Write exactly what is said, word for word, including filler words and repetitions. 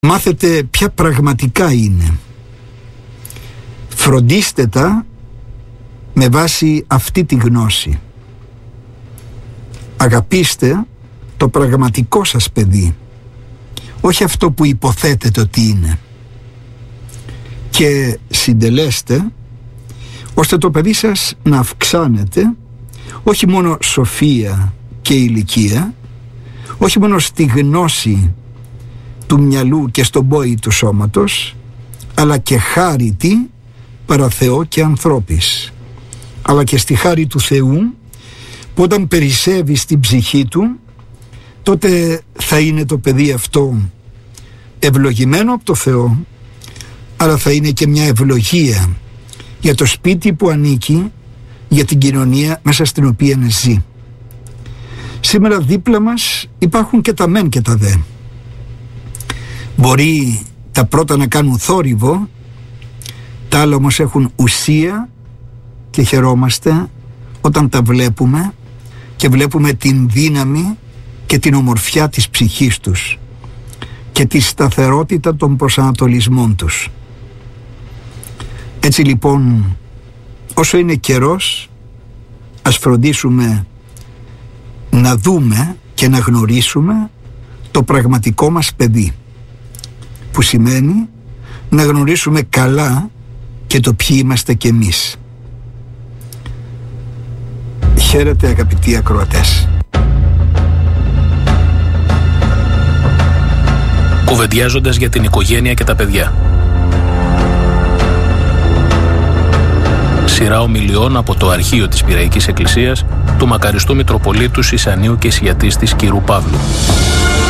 μάθετε ποια πραγματικά είναι. Φροντίστε τα με βάση αυτή τη γνώση. Αγαπήστε το πραγματικό σας παιδί, όχι αυτό που υποθέτετε ότι είναι. Και συντελέστε ώστε το παιδί σας να αυξάνεται όχι μόνο σοφία και ηλικία, όχι μόνο στη γνώση του μυαλού και στον πόη του σώματος, αλλά και χάριτη παρά Θεό και ανθρώπης, αλλά και στη χάρη του Θεού, που όταν περισσεύει στην ψυχή του, τότε θα είναι το παιδί αυτό ευλογημένο από το Θεό, αλλά θα είναι και μια ευλογία για το σπίτι που ανήκει, για την κοινωνία μέσα στην οποία ζει. Σήμερα δίπλα μας υπάρχουν και τα μεν και τα δε. Μπορεί τα πρώτα να κάνουν θόρυβο, τα άλλα όμως έχουν ουσία και χαιρόμαστε όταν τα βλέπουμε και βλέπουμε την δύναμη και την ομορφιά της ψυχής τους και τη σταθερότητα των προσανατολισμών τους. Έτσι λοιπόν, όσο είναι καιρός, ας φροντίσουμε να δούμε και να γνωρίσουμε το πραγματικό μας παιδί, που σημαίνει να γνωρίσουμε καλά και το ποιοι είμαστε κι εμείς. Χαίρετε αγαπητοί ακροατές. Κουβεντιάζοντας για την οικογένεια και τα παιδιά. Σειρά ομιλιών από το αρχείο της Πειραϊκής Εκκλησίας του μακαριστού Μητροπολίτου Σισανίου και Σιατίστης κ. Παύλου.